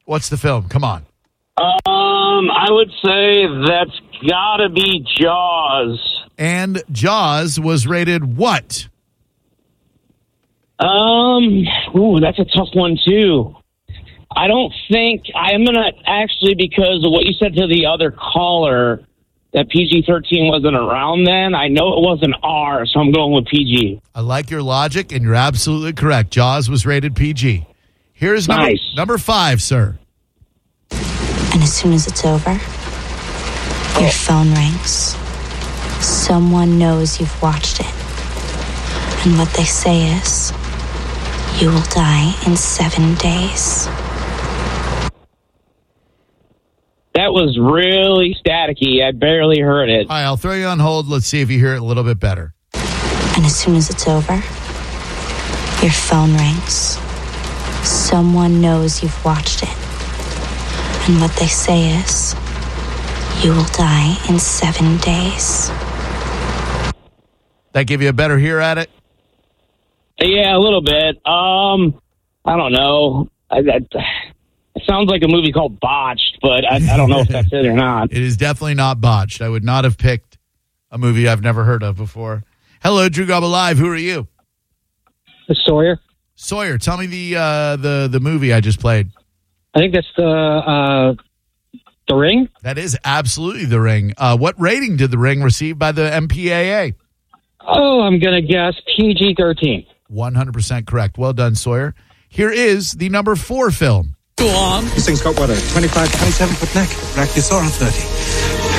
What's the film? Come on. I would say that's gotta be Jaws. And Jaws was rated what? That's a tough one too. I don't think I'm gonna actually, because of what you said to the other caller, that PG-13 wasn't around then. I know it wasn't R, so I'm going with PG. I like your logic, and you're absolutely correct. Jaws was rated PG. Here's number 5, sir. And as soon as it's over, your phone rings. Someone knows you've watched it. And what they say is, you will die in 7 days. That was really staticky. I barely heard it. All right, I'll throw you on hold. Let's see if you hear it a little bit better. And as soon as it's over, your phone rings. Someone knows you've watched it. And what they say is, you will die in 7 days. That give you a better hear at it? Yeah, a little bit. I don't know. It sounds like a movie called Botched, but I don't know if that's it or not. It is definitely not Botched. I would not have picked a movie I've never heard of before. Hello, Drew Gobble Live. Who are you? Sawyer. Sawyer, tell me the movie I just played. I think that's The Ring. That is absolutely The Ring. What rating did The Ring receive by the MPAA? Oh, I'm going to guess PG-13. 100% correct. Well done, Sawyer. Here is the number 4 film. Go on. This thing's got, what, a 25, 27-foot neck? Brachiosaurus 30.